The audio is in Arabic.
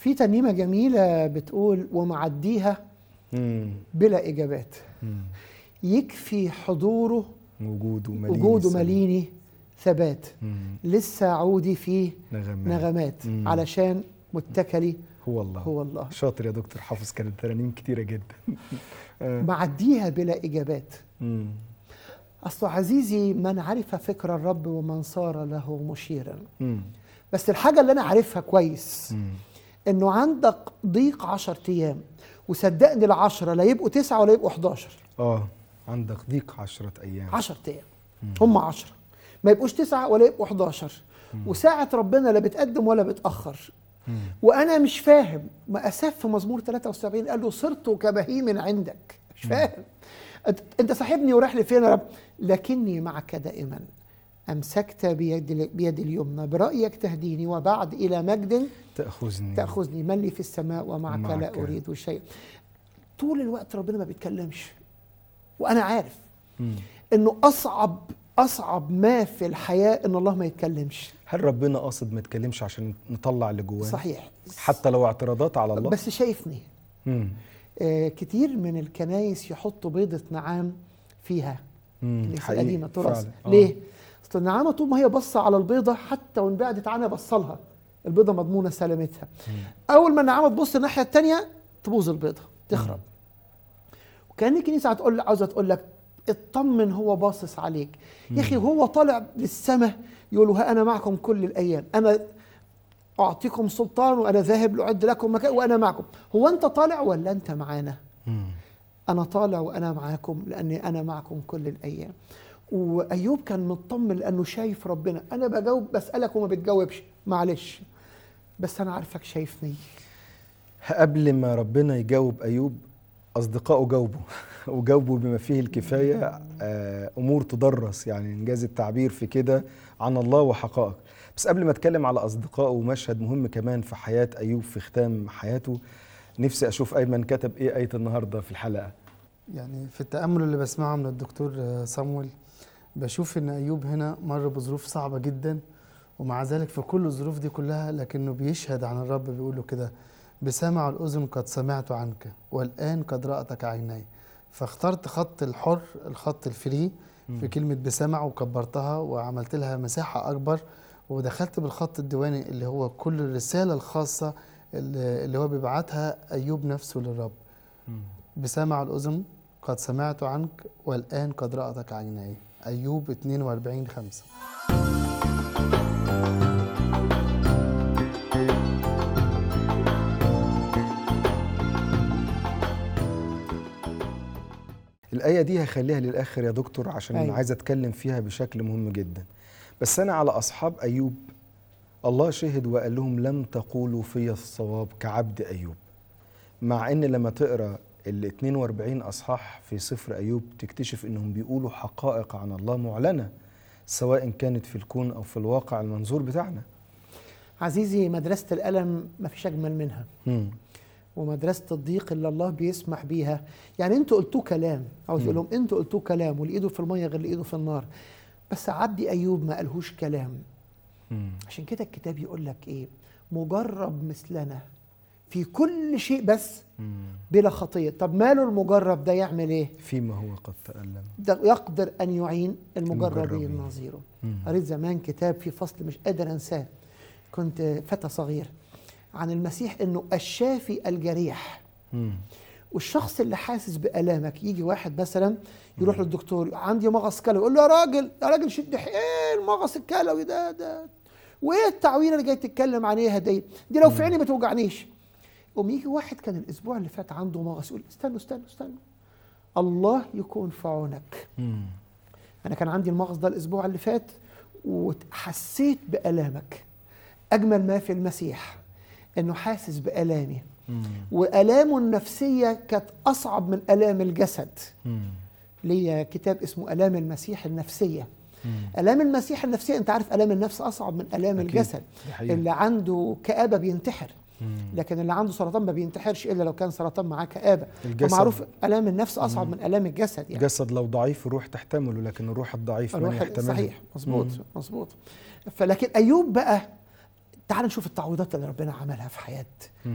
في ترنيمة جميلة بتقول ومعديها بلا إجابات، يكفي حضوره وجوده مليني ثبات، لسه عودي فيه نغمات علشان متكلي هو الله. شاطر يا دكتور، حافظ كانت ترانيم كتيرة جدا. معديها بلا إجابات. أصل عزيزي من عرف فكر الرب ومن صار له مشيرا. بس الحاجة اللي أنا عارفها كويس إنه عندك ضيق 10 أيام، وصدقني ال10 لا يبقوا 9 ولا يبقوا 11. عندك ضيق 10 أيام. 10 أيام هم 10، ما يبقوش 9 ولا يبقوا 11. وساعة ربنا لا بتقدم ولا بتأخر. وأنا مش فاهم، ما أساف في مزمور 73 قال له صرت كبهيم عندك. مش فاهم أنت صاحبني ورايح لي فين يا رب؟ لكني معك دائما، أمسكت بيد اليمنى، برأيك تهديني، وبعد إلى مجد تأخذني، من لي في السماء ومعك لا أريد شيء. طول الوقت ربنا ما بيتكلمش، وأنا عارف إنه أصعب ما في الحياة إن الله ما يتكلمش. هل ربنا قاصد ما يتكلمش عشان نطلع اللي جوانا؟ صحيح، حتى لو اعتراضات على الله، بس شايفني. كتير من الكنايس يحطوا بيضة نعام فيها القديمة تراث. ليه؟ أصل النعامة طول ما هي بصة على البيضة، حتى وإن بعدت عنها بصلها، البيضة مضمونة سلامتها. أول ما النعامة تبص الناحية التانية تبوظ البيضة، تخرب. وكأن الكنيسة عاوزة تقول لك اطمن، هو باصص عليك يا أخي. هو طالع للسماء يقول ها أنا معكم كل الأيام، أنا أعطيكم سلطان، وأنا ذاهب لأعد لكم مكان، وأنا معكم. هو أنت طالع ولا أنت معانا؟ أنا طالع وأنا معاكم، لأني أنا معكم كل الأيام. وأيوب كان مطمن لأنه شايف ربنا. أنا بجاوب بسألك وما بتجاوبش، معلش، بس أنا عارفك شايفني. قبل ما ربنا يجاوب أيوب، أصدقائه جاوبوا وجاوبوا بما فيه الكفاية. أمور تدرس، يعني إنجاز التعبير في كده عن الله وحقائق. بس قبل ما أتكلم على أصدقائه، ومشهد مهم كمان في حياة أيوب في ختام حياته، نفسي أشوف أيمن كتب إيه آية النهاردة في الحلقة. يعني في التأمل اللي بسمعه من الدكتور صامويل، بشوف إن أيوب هنا مر بظروف صعبة جدا، ومع ذلك في كل الظروف دي كلها لكنه بيشهد عن الرب. بيقول له كده: بسمع الأذن قد سمعت عنك، والآن قد رأتك عيني. فاخترت خط الحر، الخط الفري في كلمة بسمع، وكبرتها وعملت لها مساحة أكبر، ودخلت بالخط الديواني اللي هو كل الرسالة الخاصة اللي هو بيبعتها أيوب نفسه للرب. بسمع الأذن قد سمعت عنك، والآن قد رأتك عيني. أيوب 42:5. الآية دي هخليها للآخر يا دكتور، عشان أنا عايز أتكلم فيها بشكل مهم جدا. بس أنا على أصحاب أيوب الله شهد وقال لهم لم تقولوا في الصواب كعبد أيوب. مع أن لما تقرأ ال 42 أصحاح في سفر أيوب تكتشف أنهم بيقولوا حقائق عن الله معلنة، سواء كانت في الكون أو في الواقع المنظور بتاعنا. عزيزي، مدرسة الألم ما فيش أجمل منها. ومدرسة الضيق اللي الله بيسمح بيها. يعني انتوا قلتوا كلام، عاوز اقول لهم انتوا قلتوا كلام، واللي ايده في الميه غير اللي ايده في النار. بس عبدي أيوب ما قالهوش كلام. عشان كده الكتاب يقول لك ايه؟ مجرب مثلنا في كل شيء بس بلا خطية. طب ماله المجرب ده يعمل ايه؟ فيما هو قد تألم ده يقدر أن يعين المجربين نظيره. قريت زمان كتاب في فصل مش قادر أنساه، كنت فتى صغير، عن المسيح انه الشافي الجريح. والشخص اللي حاسس بألامك، يجي واحد مثلا يروح للدكتور: عندي مغص كلوي. يقول له يا راجل شد حيل، المغص الكلوي ده وايه التعويره اللي جاي تتكلم عن ايه دي لو في عيني ما توجعنيش. قوم يجي واحد كان الاسبوع اللي فات عنده مغص، يقول استنوا الله يكون في عونك. انا كان عندي المغص ده الاسبوع اللي فات، وحسيت بألامك. اجمل ما في المسيح انه حاسس بآلامي، وآلامه النفسية كانت أصعب من آلام الجسد. ليا كتاب اسمه آلام المسيح النفسية. آلام المسيح النفسية، أنت عارف آلام النفس أصعب من آلام الجسد. اللي عنده كآبة بينتحر، لكن اللي عنده سرطان ما بينتحرش إلا لو كان سرطان معاه كآبة. معروف آلام النفس أصعب من آلام الجسد. يعني الجسد لو ضعيف الروح تحتمله، لكن الروح الضعيف ما يحتمله. صحيح، مظبوط. فلكن أيوب بقى، تعال نشوف التعويضات اللي ربنا عملها في حياة